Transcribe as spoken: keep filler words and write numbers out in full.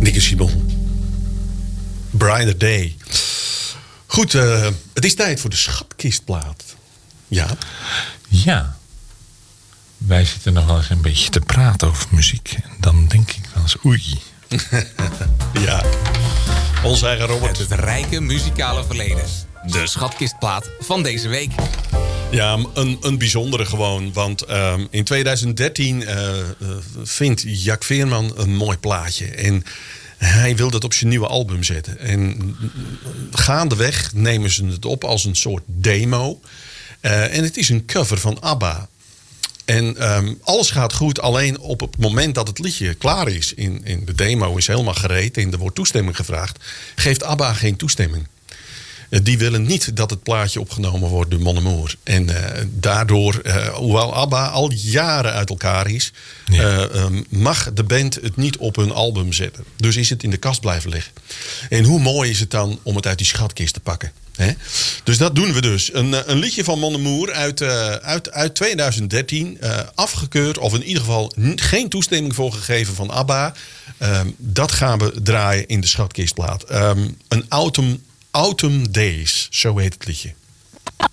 Nicky Simon. Brighter Day. Goed, uh, het is tijd voor de schatkistplaat. Ja. Ja. Wij zitten nog wel eens een beetje te praten over muziek. En dan denk ik wel eens, oei. Ja. Ons eigen Robert. Het rijke muzikale verleden. De schatkistplaat van deze week. Ja, een, een bijzondere gewoon. Want um, in tweeduizend dertien uh, uh, vindt Jack Veerman een mooi plaatje. En hij wil dat op zijn nieuwe album zetten. En gaandeweg nemen ze het op als een soort demo. Uh, en het is een cover van ABBA. En um, alles gaat goed, alleen op het moment dat het liedje klaar is. In, in de demo is helemaal gereed en er wordt toestemming gevraagd. Geeft ABBA geen toestemming. Uh, die willen niet dat het plaatje opgenomen wordt door Mon Amour. En uh, daardoor, uh, hoewel ABBA al jaren uit elkaar is... Ja. Uh, um, mag de band het niet op hun album zetten. Dus is het in de kast blijven liggen. En hoe mooi is het dan om het uit die schatkist te pakken? He? Dus dat doen we dus. Een, een liedje van Mon Amour uit, uh, uit, uit tweeduizend dertien. Uh, afgekeurd, of in ieder geval n- geen toestemming voor gegeven van ABBA. Um, dat gaan we draaien in de schatkistplaat. Um, een Autumn, Autumn Days, zo heet het liedje.